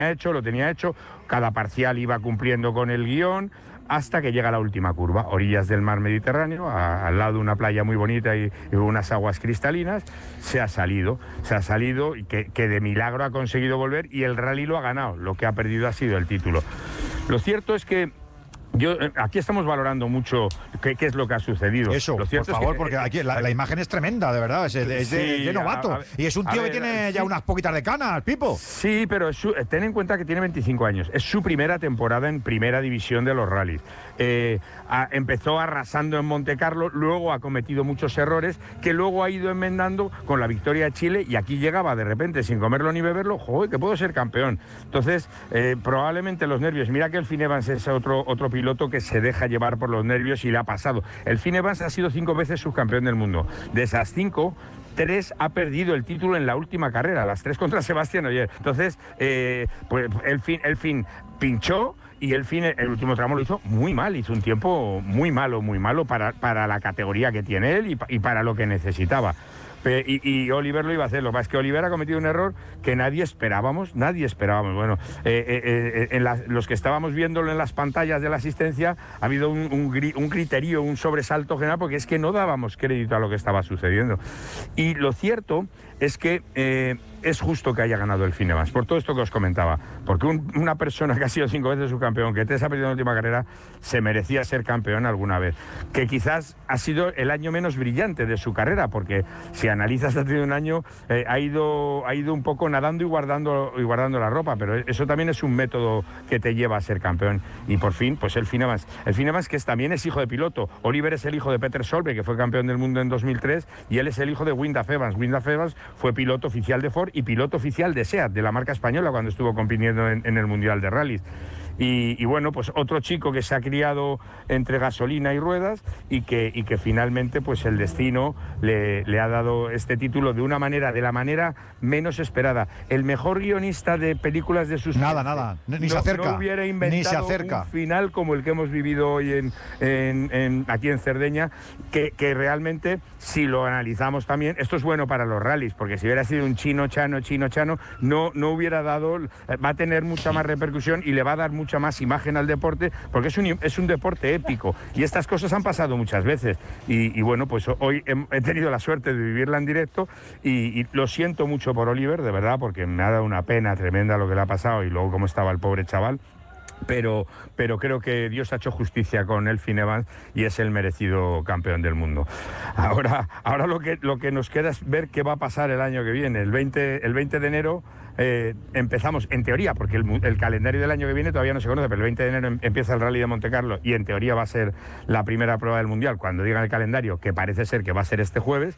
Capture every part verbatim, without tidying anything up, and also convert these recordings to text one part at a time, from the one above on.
hecho, lo tenía hecho, cada parcial iba cumpliendo con el guión, hasta que llega la última curva, orillas del mar Mediterráneo, a, al lado de una playa muy bonita y, y unas aguas cristalinas. Se ha salido, se ha salido y que, que de milagro ha conseguido volver, y el rally lo ha ganado. Lo que ha perdido ha sido el título. Lo cierto es que Yo, aquí estamos valorando mucho qué, qué es lo que ha sucedido. Eso, lo cierto por favor, es que, porque aquí la, la imagen es tremenda, de verdad, es, es sí, de, de novato. A, a, y es un tío ver, que tiene sí. ya unas poquitas de canas, Pipo. Sí, pero es su, ten en cuenta que tiene veinticinco años. Es su primera temporada en primera división de los rallies. Eh, a, empezó arrasando en Monte Carlo, luego ha cometido muchos errores que luego ha ido enmendando con la victoria de Chile, y aquí llegaba de repente sin comerlo ni beberlo. ¡Joder, que puedo ser campeón! Entonces, eh, probablemente los nervios. Mira que el Finn Evans es otro, otro piloto que se deja llevar por los nervios y le ha pasado. El Finn Evans ha sido cinco veces subcampeón del mundo. De esas cinco, tres ha perdido el título en la última carrera, las tres contra Sebastián Ogier. Entonces, eh, pues el Finn, el Finn pinchó, y el Finn, el último tramo lo hizo muy mal, hizo un tiempo muy malo, muy malo para, para la categoría que tiene él y, y para lo que necesitaba. Y, y Oliver lo iba a hacer. Lo que pasa es que Oliver ha cometido un error que nadie esperábamos, nadie esperábamos. Bueno, eh, eh, eh, en la, los que estábamos viéndolo en las pantallas de la asistencia, ha habido un, un, un criterio, un sobresalto general, porque es que no dábamos crédito a lo que estaba sucediendo. Y lo cierto es que eh, es justo que haya ganado el Finn Evans, por todo esto que os comentaba, porque un, una persona que ha sido cinco veces subcampeón, que tres ha perdido en la última carrera, se merecía ser campeón alguna vez. Que quizás ha sido el año menos brillante de su carrera, porque si analizas, ha tenido un año, eh, ha ido ha ido un poco nadando y guardando y guardando la ropa, pero eso también es un método que te lleva a ser campeón. Y por fin, pues el Finn Evans, el Finn Evans que es, también es hijo de piloto. Oliver es el hijo de Peter Solberg, que fue campeón del mundo en dos mil tres, y él es el hijo de Wyndham Evans. Wyndham Evans fue piloto oficial de Ford y piloto oficial de SEAT, de la marca española, cuando estuvo compitiendo en, en el Mundial de Rallys. Y, y bueno, pues otro chico que se ha criado entre gasolina y ruedas, y que, y que finalmente pues el destino le, le ha dado este título de una manera, de la manera menos esperada. El mejor guionista de películas de suspense, nada, nada, ni no, se acerca, no hubiera inventado ni se acerca. un final como el que hemos vivido hoy en, en, en, aquí en Cerdeña, que, que realmente, si lo analizamos también, esto es bueno para los rallies, porque si hubiera sido un chino chano, chino chano, no, no hubiera dado, va a tener mucha más repercusión y le va a dar mucha más imagen al deporte, porque es un, es un deporte épico, y estas cosas han pasado muchas veces, y, y bueno, pues hoy he, he tenido la suerte de vivirla en directo, y, y lo siento mucho por Oliver, de verdad, porque me ha dado una pena tremenda lo que le ha pasado, y luego cómo estaba el pobre chaval. Pero, pero creo que Dios ha hecho justicia con el Finn Evans y es el merecido campeón del mundo. Ahora, ahora lo que, lo que nos queda es ver qué va a pasar el año que viene. El veinte, el veinte de enero eh, empezamos, en teoría, porque el, el calendario del año que viene todavía no se conoce, pero el veinte de enero em, empieza el Rally de Monte Carlo, y en teoría va a ser la primera prueba del Mundial, cuando digan el calendario, que parece ser que va a ser este jueves.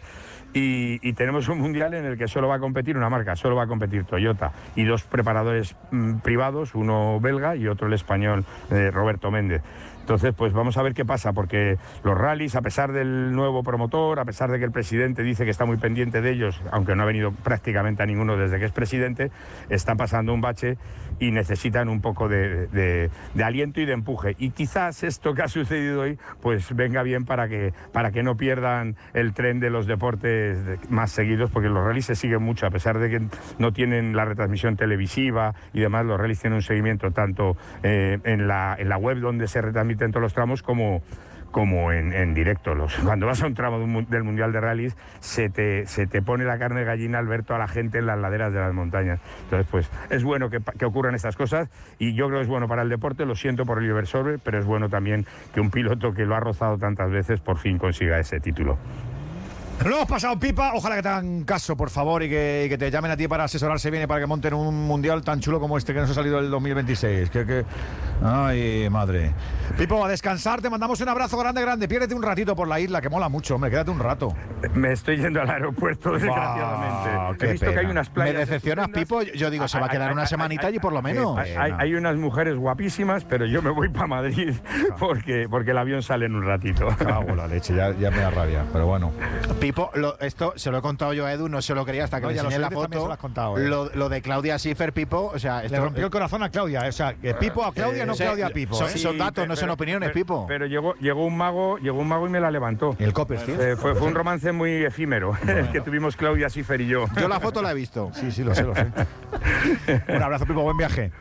Y, y tenemos un Mundial en el que solo va a competir una marca, solo va a competir Toyota, y dos preparadores mmm, privados, uno belga y otro el español, eh, Roberto Méndez. Entonces, pues vamos a ver qué pasa, porque los rallies, a pesar del nuevo promotor, a pesar de que el presidente dice que está muy pendiente de ellos, aunque no ha venido prácticamente a ninguno desde que es presidente, están pasando un bache y necesitan un poco de, de, de aliento y de empuje. Y quizás esto que ha sucedido hoy, pues venga bien para que, para que no pierdan el tren de los deportes más seguidos, porque los rallies se siguen mucho, a pesar de que no tienen la retransmisión televisiva y demás. Los rallies tienen un seguimiento tanto eh, en, la, en la web donde se retransmite en todos los tramos como, como en, en directo. Los, cuando vas a un tramo de un, del Mundial de Rallys, se te, se te pone la carne de gallina al ver toda la gente en las laderas de las montañas. Entonces, pues es bueno que, que ocurran estas cosas, y yo creo que es bueno para el deporte. Lo siento por Oliver Solberg, pero es bueno también que un piloto que lo ha rozado tantas veces por fin consiga ese título. Lo hemos pasado pipa, ojalá que te hagan caso, por favor, y que, y que te llamen a ti para asesorarse bien y para que monten un mundial tan chulo como este que nos ha salido el dos mil veintiséis. Que, que... Ay, madre. Pipo, a descansar, te mandamos un abrazo grande, grande. Piérdete un ratito por la isla, que mola mucho, hombre, quédate un rato. Me estoy yendo al aeropuerto, desgraciadamente. He visto pena. que hay unas playas. Me decepcionas, Pipo. Yo digo, se va a quedar hay, una hay, semanita hay, allí por lo menos. Hay, hay, hay unas mujeres guapísimas, pero yo me voy para Madrid porque, porque el avión sale en un ratito. Cago la leche, ya, ya me da rabia, pero bueno. Pipo, lo, esto se lo he contado yo a Edu, no se lo creía hasta que no, le enseñé la foto. Lo, contado, eh. lo, lo de Claudia Schiffer, Pipo, o sea, esto, le rompió el corazón a Claudia, o sea, que Pipo a Claudia, eh, no Claudia a Pipo. Son, ¿eh? son datos, sí, no pero, son opiniones, pero, Pipo. Pero llegó, llegó un mago, llegó un mago y me la levantó. El Copperfield. Eh, fue, fue un romance muy efímero, bueno. el que tuvimos Claudia Schiffer y yo. Yo la foto la he visto. Sí, sí, lo sé, lo sé. Un abrazo, Pipo, buen viaje.